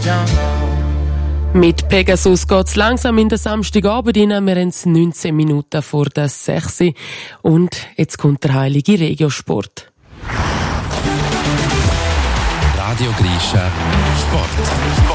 Mit Pegasus geht's langsam in den Samstagabend rein. Wir haben 19 Minuten vor der 6 Uhr. Und jetzt kommt der heilige Regiosport. Radio Grischa Sport.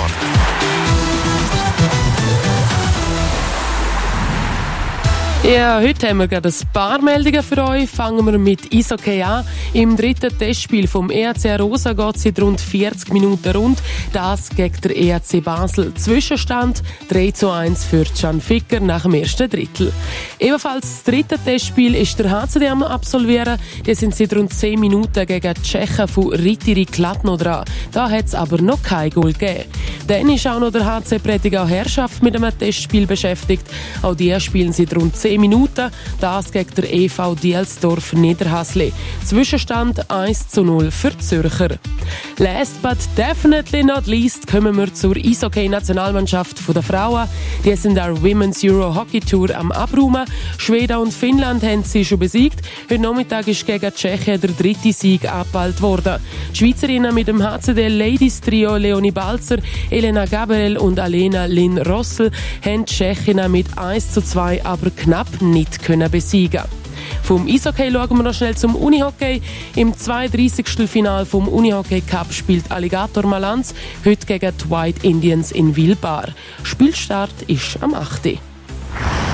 Ja, heute haben wir gerade ein paar Meldungen für euch. Fangen wir mit Eishockey an. Im dritten Testspiel vom EAC Rosa geht es in rund 40 Minuten rund. Das gegen der EAC Basel. Zwischenstand 3:1 für Can Ficker nach dem ersten Drittel. Ebenfalls das dritte Testspiel ist der HCD am Absolvieren. Die sind seit rund 10 Minuten gegen die Tschechen von Rittiri Kladno dran. Da hat es aber noch kein Goal gegeben. Dann ist auch noch der HC Prättigau Herrschaft mit einem Testspiel beschäftigt. Auch die spielen seit rund 10 Minuten, das gegen der EV Dielsdorf Niederhasli. Zwischenstand 1:0 für die Zürcher. Last but definitely not least kommen wir zur Eishockey-Nationalmannschaft der Frauen. Die sind der Women's Euro Hockey Tour am Abräumen. Schweden und Finnland haben sie schon besiegt. Heute Nachmittag ist gegen Tschechien der dritte Sieg abgehalten worden. Die Schweizerinnen mit dem HCD Ladies Trio Leonie Balzer, Elena Gabriel und Alena Lynn Rossel haben die Tschechinnen mit 1:2 aber knapp nicht können besiegen. Vom Eishockey schauen wir noch schnell zum Unihockey. Im 32. Final vom Unihockey Cup spielt Alligator Malanz heute gegen die White Indians in Wilbar. Spielstart ist am 8.